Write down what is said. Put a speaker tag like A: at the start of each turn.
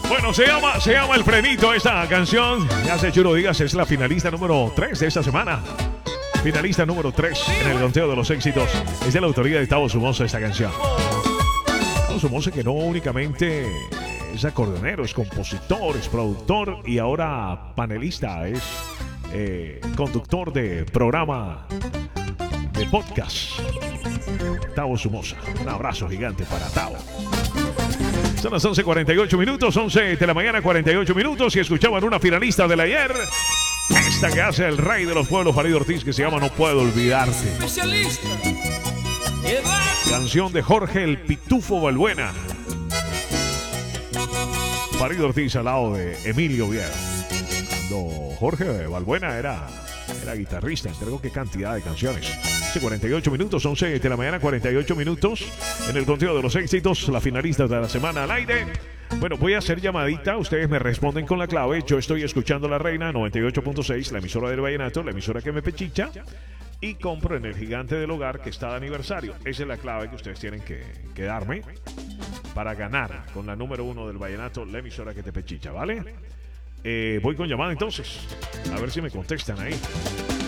A: Bueno, se llama El Frenito esta canción. Ya sé, Chulo Díaz es la finalista número 3 de esta semana. Finalista número 3 en el conteo de los éxitos. Es de la autoría de Tavo Somoza esta canción. Tavo Somoza, que no únicamente es acordeonero, es compositor, es productor y ahora panelista, es conductor de programa de podcast. Tavo Somoza. Un abrazo gigante para Tavo. Son las 11:48 minutos, 11 de la mañana, 48 minutos. Y escuchaban una finalista del ayer. Esta que hace el rey de los pueblos, Farid Ortiz, que se llama No Puedo Olvidarte. Canción de Jorge el Pitufo Balbuena. Farid Ortiz al lado de Emilio Viejo. Cuando Jorge Balbuena era guitarrista, creo que cantidad de canciones. 48 minutos, 11 de la mañana, 48 minutos. En el conteo de los éxitos, la finalista de la semana al aire. Bueno, voy a hacer llamadita. Ustedes me responden con la clave. Yo estoy escuchando La Reina 98.6, la emisora del vallenato, la emisora que me pechicha. Y compro en el Gigante del Hogar, que está de aniversario. Esa es la clave que ustedes tienen que darme para ganar con la número 1 del vallenato, la emisora que te pechicha, ¿vale? Voy con llamada entonces. A ver si me contestan ahí.